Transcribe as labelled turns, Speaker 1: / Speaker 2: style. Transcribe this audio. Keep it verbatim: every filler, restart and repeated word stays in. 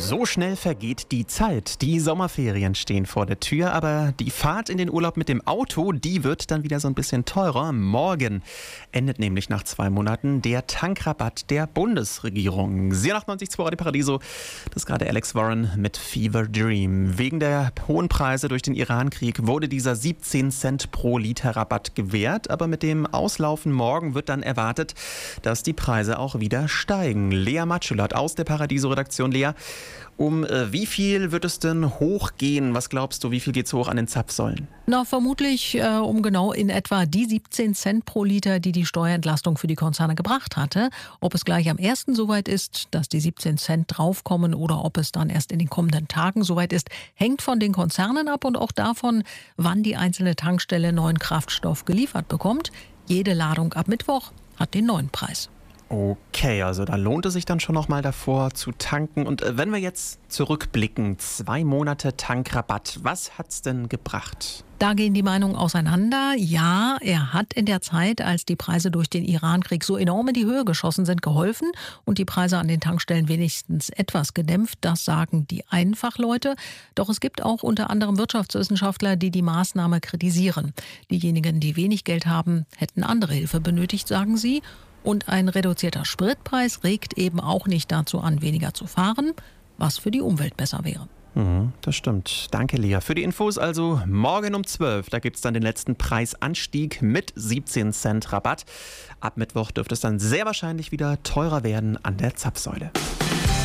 Speaker 1: So schnell vergeht die Zeit. Die Sommerferien stehen vor der Tür, aber die Fahrt in den Urlaub mit dem Auto, die wird dann wieder so ein bisschen teurer. Morgen endet nämlich nach zwei Monaten der Tankrabatt der Bundesregierung. Sie achtundneunzig Komma zwei Radio Paradiso, das ist gerade Alex Warren mit Fever Dream. Wegen der hohen Preise durch den Irankrieg wurde dieser siebzehn Cent pro Liter Rabatt gewährt, aber mit dem Auslaufen morgen wird dann erwartet, dass die Preise auch wieder steigen. Lea Matschulat aus der Paradiso-Redaktion. Lea, um äh, wie viel wird es denn hochgehen? Was glaubst du, wie viel geht es hoch an den Zapfsäulen?
Speaker 2: Na, vermutlich äh, um genau in etwa die siebzehn Cent pro Liter, die die Steuerentlastung für die Konzerne gebracht hatte. Ob es gleich am ersten soweit ist, dass die siebzehn Cent draufkommen oder ob es dann erst in den kommenden Tagen soweit ist, hängt von den Konzernen ab und auch davon, wann die einzelne Tankstelle neuen Kraftstoff geliefert bekommt. Jede Ladung ab Mittwoch hat den neuen Preis.
Speaker 1: Okay, also da lohnt es sich dann schon noch mal davor zu tanken. Und wenn wir jetzt zurückblicken, zwei Monate Tankrabatt, was hat's denn gebracht?
Speaker 2: Da gehen die Meinungen auseinander. Ja, er hat in der Zeit, als die Preise durch den Irankrieg so enorm in die Höhe geschossen sind, geholfen und die Preise an den Tankstellen wenigstens etwas gedämpft. Das sagen die Einfachleute. Doch es gibt auch unter anderem Wirtschaftswissenschaftler, die die Maßnahme kritisieren. Diejenigen, die wenig Geld haben, hätten andere Hilfe benötigt, sagen sie. Und ein reduzierter Spritpreis regt eben auch nicht dazu an, weniger zu fahren, was für die Umwelt besser wäre.
Speaker 1: Mhm, das stimmt. Danke, Lea. Für die Infos also morgen um zwölf. Da gibt es dann den letzten Preisanstieg mit siebzehn Cent Rabatt. Ab Mittwoch dürfte es dann sehr wahrscheinlich wieder teurer werden an der Zapfsäule.